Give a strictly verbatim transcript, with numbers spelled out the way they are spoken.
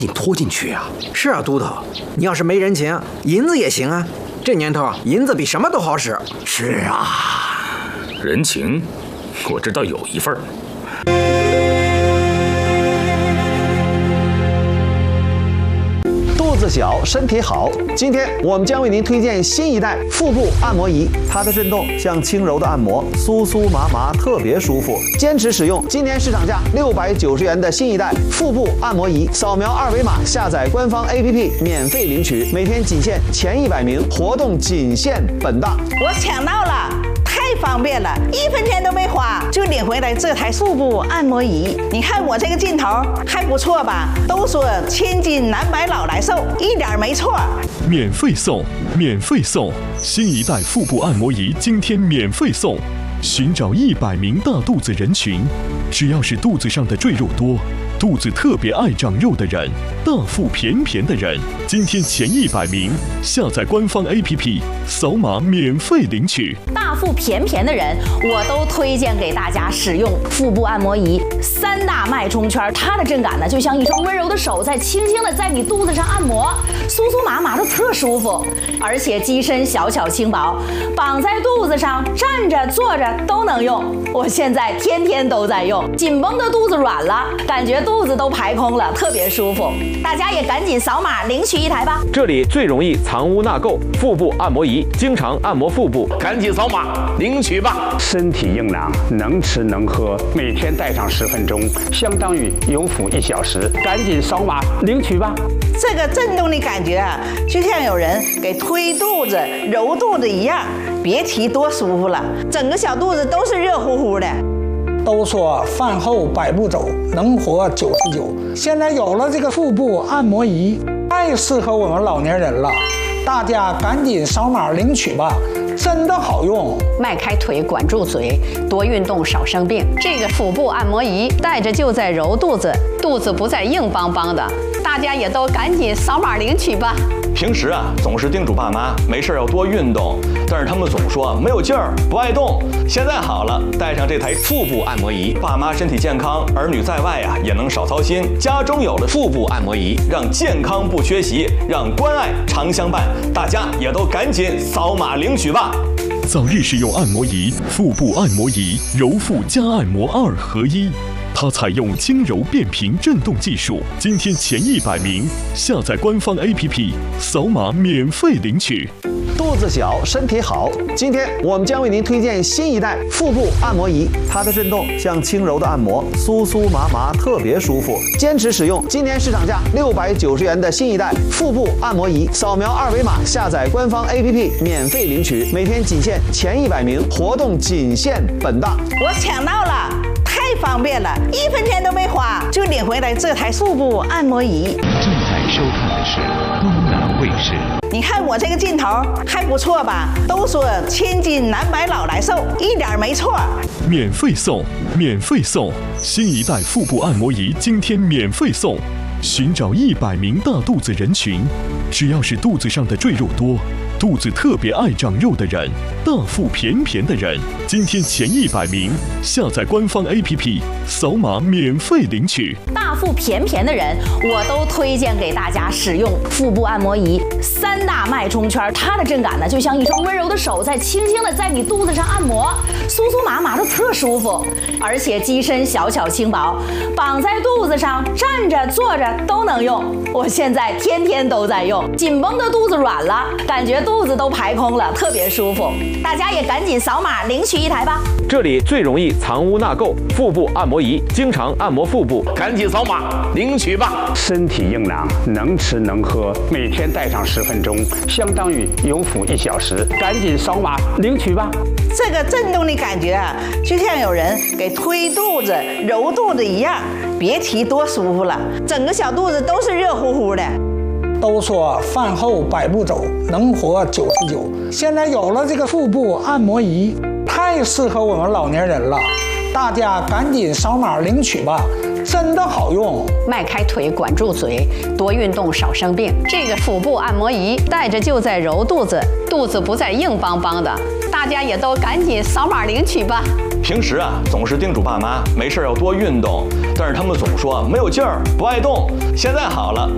你拖进去呀、啊！ 是啊，都头，你要是没人情，银子也行啊。这年头，银子比什么都好使。 是啊， 人情，我这倒有一份儿。 肚子小，身体好。今天我们将为您推荐新一代腹部按摩仪，它的震动像轻柔的按摩，酥酥麻麻，特别舒服。坚持使用，今年市场价六百九十元的新一代腹部按摩仪，扫描二维码下载官方 A P P 免费领取，每天仅限前一百名，活动仅限本档。 我抢到了！太方便了，一分钱都没花就领回来这台腹部按摩仪。你看我这个劲头还不错吧？都说千金难买老来瘦，一点没错。 免费送，免费送！新一代腹部按摩仪今天免费送。寻找一百名大肚子人群，只要是肚子上的赘肉多，肚子特别爱长肉的人，大腹便便的人，今天前一百名下载官方 A P P， 扫码免费领取。 大腹便便的人，我都推荐给大家使用腹部按摩仪。三大脉冲圈，它的震感呢，就像一双温柔的手在轻轻的在你肚子上按摩，酥酥麻麻的特舒服。而且机身小巧轻薄，绑在肚子上，站着坐着都能用。我现在天天都在用，紧绷的肚子软了，感觉肚子都排空了，特别舒服。大家也赶紧扫码领取一台吧。 这里最容易藏污纳垢，腹部按摩仪，经常按摩腹部， 赶紧扫码领取吧。 身体硬朗，能吃能喝，每天戴上十分钟，相当于有腹一小时。赶紧扫码领取吧。 这个震动的感觉啊，就像有人给推肚子、揉肚子一样，别提多舒服了，整个小肚子都是热乎乎的。 都说饭后百步走，能活九十九。现在有了这个腹部按摩仪，太适合我们老年人了，大家赶紧扫码领取吧，真的好用。 迈开腿，管住嘴，多运动少生病。这个腹部按摩仪带着就在揉肚子，肚子不再硬邦邦的。大家也都赶紧扫码领取吧。 平时啊，总是叮嘱爸妈没事要多运动，但是他们总说没有劲儿，不爱动。现在好了，带上这台腹部按摩仪，爸妈身体健康，儿女在外啊也能少操心。家中有了腹部按摩仪，让健康不缺席，让关爱常相伴。大家也都赶紧扫码领取吧。 早日使用按摩仪，腹部按摩仪，揉腹加按摩二合一。它采用轻柔变频震动技术，今天前一百名下载官方 A P P， 扫码免费领取。 肚子小，身体好。今天我们将为您推荐新一代腹部按摩仪，它的震动像轻柔的按摩，酥酥麻麻，特别舒服。坚持使用，今年市场价六百九十元的新一代腹部按摩仪，扫描二维码下载官方 A P P 免费领取，每天仅限前一百名，活动仅限本档。 我抢到了！太方便了，一分钱都没花就领回来这台腹部按摩仪。 正在收看的是东南卫视。 你看我这个劲头还不错吧？都说千金难买老来瘦，一点没错。 免费送，免费送！新一代腹部按摩仪今天免费送。寻找一百名大肚子人群，只要是肚子上的赘肉多，肚子特别爱长肉的人，大腹便便的人，今天前一百名下载官方 A P P， 扫码免费领取。 大腹便便的人，我都推荐给大家使用腹部按摩仪。三大脉冲圈，它的震感呢，就像一双温柔的手在轻轻的在你肚子上按摩，酥酥麻麻的特舒服。而且机身小巧轻薄，绑在肚子上，站着坐着都能用。我现在天天都在用，紧绷的肚子软了，感觉肚子都排空了，特别舒服。大家也赶紧扫码领取一台吧。 这里最容易藏污纳垢，腹部按摩仪，经常按摩腹部， 赶紧扫码领取吧。 身体硬朗，能吃能喝，每天戴上十分钟，相当于有腹一小时。赶紧扫码领取吧。 这个震动的感觉啊，就像有人给推肚子、揉肚子一样，别提多舒服了，整个小肚子都是热乎乎的。 都说饭后百步走，能活九十九。现在有了这个腹部按摩仪，太适合我们老年人了，大家赶紧扫码领取吧，真的好用。 迈开腿，管住嘴，多运动少生病。这个腹部按摩仪带着就在揉肚子，肚子不再硬邦邦的。大家也都赶紧扫码领取吧。 平时啊，总是叮嘱爸妈没事要多运动，但是他们总说没有劲儿，不爱动。现在好了，